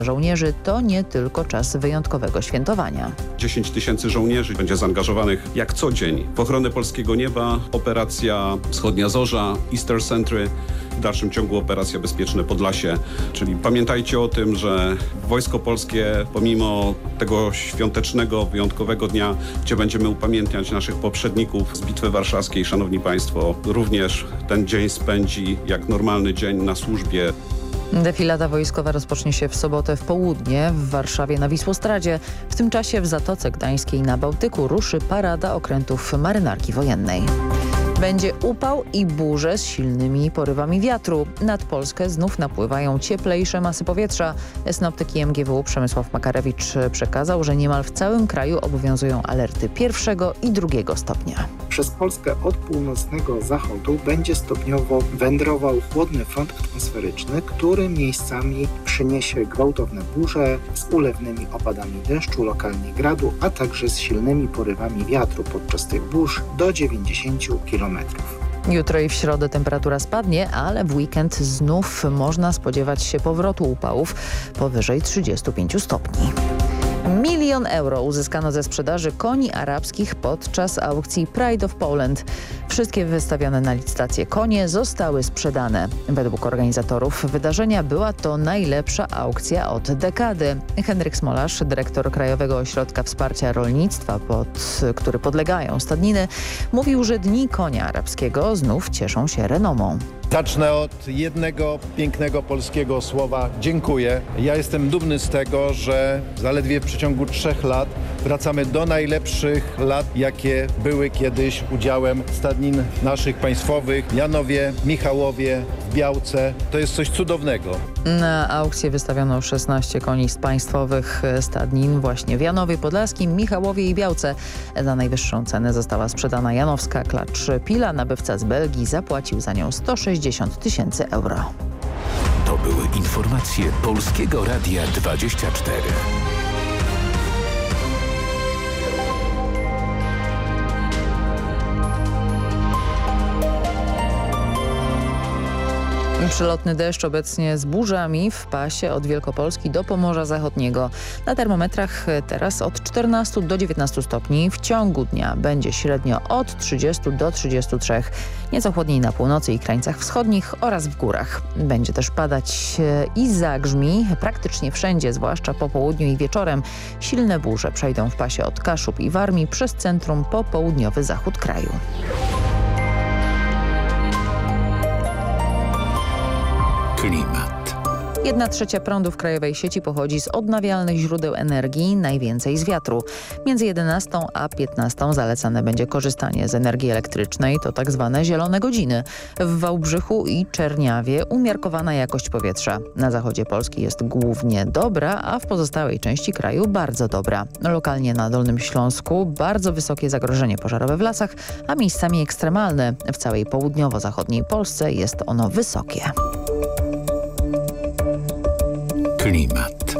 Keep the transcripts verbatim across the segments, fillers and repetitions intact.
żołnierzy to nie tylko czas wyjątkowego świętowania. dziesięć tysięcy żołnierzy będzie zaangażowanych jak co dzień w ochronę polskiego nieba, operacja Wschodnia Zorza, Easter Sentry, w dalszym ciągu operacja Bezpieczne Podlasie. Czyli pamiętajcie o tym, że Wojsko Polskie pomimo tego świątecznego, wyjątkowego dnia, gdzie będziemy upamiętniać naszych poprzedników z Bitwy Warszawskiej, szanowni państwo, również ten dzień spędzi jak normalny dzień na służbie. Defilada wojskowa rozpocznie się w sobotę w południe w Warszawie na Wisłostradzie. W tym czasie w Zatoce Gdańskiej na Bałtyku ruszy parada okrętów Marynarki Wojennej. Będzie upał i burze z silnymi porywami wiatru. Nad Polskę znów napływają cieplejsze masy powietrza. Synoptyk I M G W Przemysław Makarewicz przekazał, że niemal w całym kraju obowiązują alerty pierwszego i drugiego stopnia. Przez Polskę od północnego zachodu będzie stopniowo wędrował chłodny front atmosferyczny, który miejscami przyniesie gwałtowne burze z ulewnymi opadami deszczu, lokalnie gradu, a także z silnymi porywami wiatru podczas tych burz do dziewięćdziesięciu kilometrów. Jutro i w środę temperatura spadnie, ale w weekend znów można spodziewać się powrotu upałów powyżej trzydziestu pięciu stopni. Milion euro uzyskano ze sprzedaży koni arabskich podczas aukcji Pride of Poland. Wszystkie wystawione na licytację konie zostały sprzedane. Według organizatorów wydarzenia była to najlepsza aukcja od dekady. Henryk Smolarz, dyrektor Krajowego Ośrodka Wsparcia Rolnictwa, pod który podlegają stadniny, mówił, że Dni Konia Arabskiego znów cieszą się renomą. Zacznę od jednego pięknego polskiego słowa dziękuję. Ja jestem dumny z tego, że zaledwie w przeciągu trzech lat wracamy do najlepszych lat, jakie były kiedyś udziałem stadnin naszych państwowych w Janowie, Michałowie, w Białce. To jest coś cudownego. Na aukcję wystawiono szesnaście koni z państwowych stadnin właśnie w Janowie Podlaskim, Michałowie i Białce. Za najwyższą cenę została sprzedana janowska klacz Pila. Nabywca z Belgii zapłacił za nią sto sześćdziesiąt tysięcy euro. To były informacje Polskiego Radia dwadzieścia cztery. Przelotny deszcz obecnie z burzami w pasie od Wielkopolski do Pomorza Zachodniego. Na termometrach teraz od czternastu do dziewiętnastu stopni. W ciągu dnia będzie średnio od trzydziestu do trzydziestu trzech. Nieco chłodniej na północy i krańcach wschodnich oraz w górach. Będzie też padać i zagrzmi praktycznie wszędzie, zwłaszcza po południu i wieczorem. Silne burze przejdą w pasie od Kaszub i Warmii przez centrum po południowy zachód kraju. Klimat. Jedna trzecia prądu w krajowej sieci pochodzi z odnawialnych źródeł energii, najwięcej z wiatru. Między jedenastą a piętnastą zalecane będzie korzystanie z energii elektrycznej, to tak zwane zielone godziny. W Wałbrzychu i Czerniawie umiarkowana jakość powietrza. Na zachodzie Polski jest głównie dobra, a w pozostałej części kraju bardzo dobra. Lokalnie na Dolnym Śląsku bardzo wysokie zagrożenie pożarowe w lasach, a miejscami ekstremalne. W całej południowo-zachodniej Polsce jest ono wysokie. Klimat.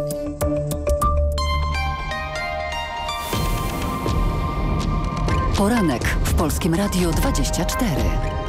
Poranek w Polskim Radiu dwadzieścia cztery.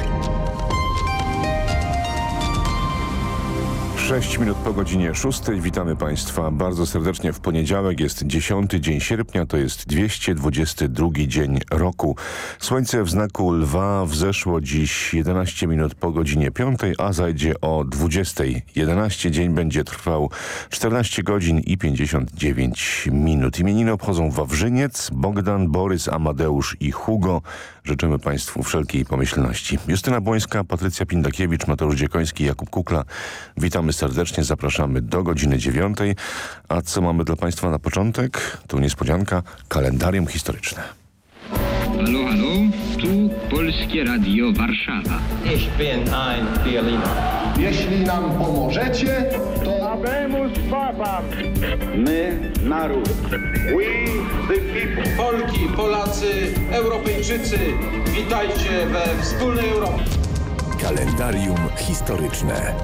Sześć minut po godzinie szóstej. Witamy Państwa bardzo serdecznie w poniedziałek. Jest dziesiąty dzień sierpnia, to jest dwieście dwudziesty drugi dzień roku. Słońce w znaku lwa wzeszło dziś jedenaście minut po godzinie piątej, a zajdzie o dwudziestej jedenaście. Dzień będzie trwał czternaście godzin i pięćdziesiąt dziewięć minut. Imieniny obchodzą Wawrzyniec, Bogdan, Borys, Amadeusz i Hugo. Życzymy Państwu wszelkiej pomyślności. Justyna Błońska, Patrycja Pindakiewicz, Mateusz Dziekoński, Jakub Kukla. Witamy serdecznie, zapraszamy do godziny dziewiątej. A co mamy dla Państwa na początek? Tu niespodzianka, kalendarium historyczne. Halo, halo, tu Polskie Radio Warszawa. Ich bin ein Berliner. Jeśli nam pomożecie, to... Habemus Papam. My, naród. We, the people. Polki, Polacy, Europejczycy, witajcie we wspólnej Europie. Kalendarium historyczne.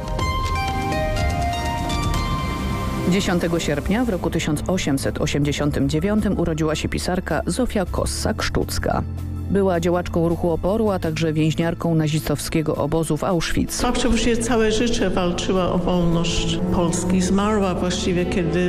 dziesiątego sierpnia w roku tysiąc osiemset osiemdziesiątym dziewiątym urodziła się pisarka Zofia Kossak-Szczucka. Była działaczką ruchu oporu, a także więźniarką nazistowskiego obozu w Auschwitz. Babcia właściwie całe życie walczyła o wolność Polski. Zmarła właściwie, kiedy